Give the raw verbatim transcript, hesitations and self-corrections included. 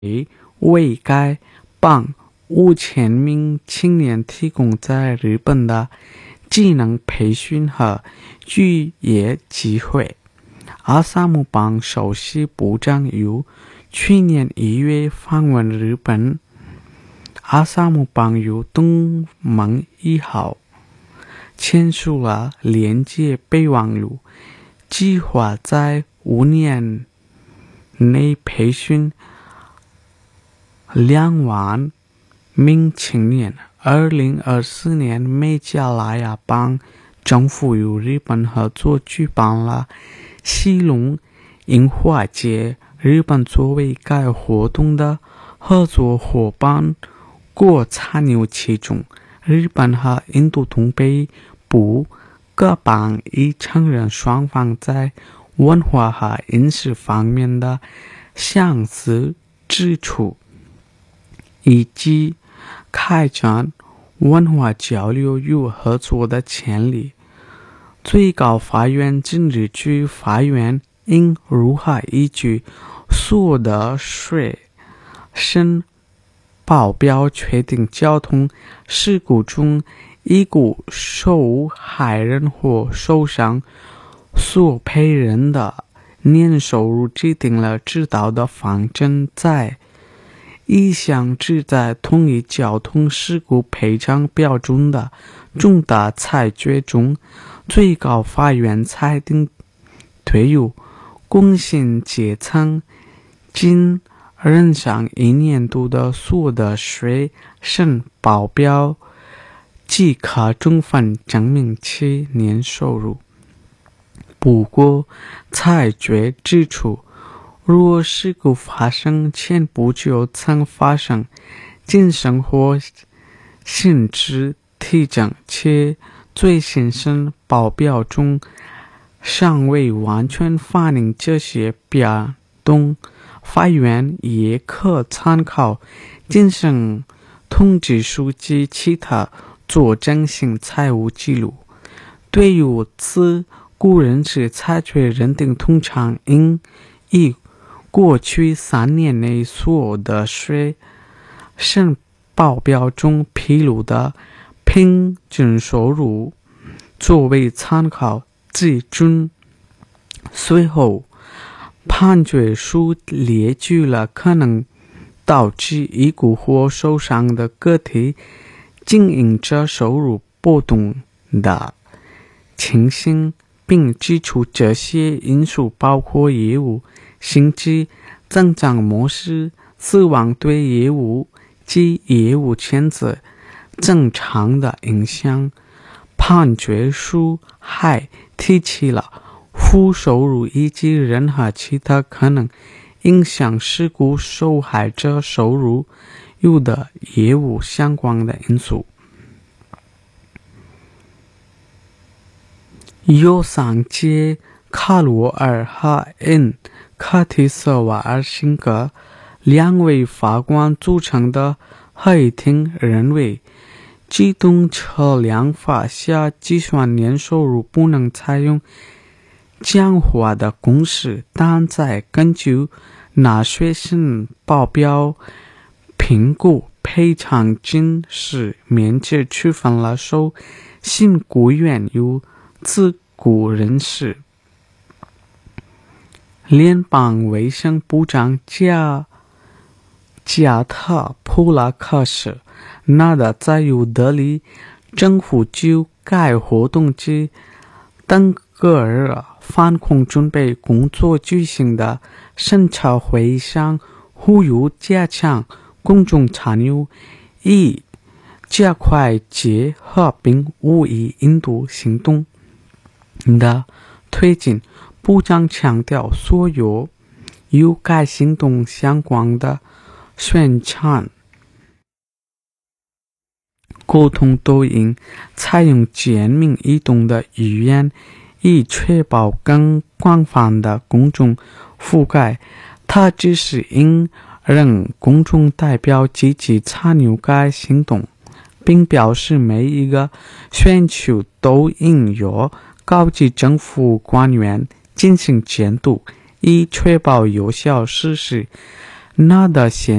为该帮五千名青年提供在日本的技能培训和就业机会。阿萨姆邦首席部长于去年一月访问日本。阿萨姆邦与东盟一号签署了连接备忘录，计划在五年内培训两万名青年。二零二四年，美加拉雅邦政府与日本合作举办了西龙樱花节。日本作为该活动的合作伙伴国参与其中。日本和印度东北部各邦已承认双方在文化和饮食方面的相似之处，以及开展文化交流与合作的潜力。最高法院近日据法院应如何依据所得税申报表确定交通事故中一股受害人或受伤索赔人的年收入，制定了指导的方针。在一项旨在统一交通事故赔偿标准的重大裁决中，最高法院裁定对于工薪阶层仅人上一年度的所得税申报表即可充分证明其年收入。不过，裁决指出，若事故发生前不久曾发生精神或心智体征，且最新申报表中尚未完全反映这些变动，法院也可参考精神统计数及其他佐证性财务记录。对于此，故人士裁决认定通常应以过去三年内所得税申报表中披露的平均收入作为参考基准。随后，判决书列举了可能导致已故或受伤的个体经营者收入波动的情形，并指出这些因素包括业务性质、增长模式、死亡对业务及业务圈子正常的影响。判决书还提起了负收入以及任何其他可能影响事故受害者收入有的业务相关的因素。尤桑杰、卡罗尔和恩卡提瑟瓦尔辛格两位法官组成的会庭认为，机动车辆法下计算年收入不能采用简化的公式，但在根据纳税申报表评估赔偿金时，明确区分了受新雇员与自雇人士。联邦卫生部长加加特普拉克什纳达在尤德里政府就该活动及登戈尔反恐准备工作举行的审查会议上呼吁加强公众参与，以加快结合并无意引渡行动的推进。部长强调，所有与该行动相关的宣传沟通都应采用简明易懂的语言，以确保更广泛的公众覆盖。他只是应让公众代表积极参与该行动，并表示每一个选区都应由高级政府官员进行监督，以确保有效实施那的现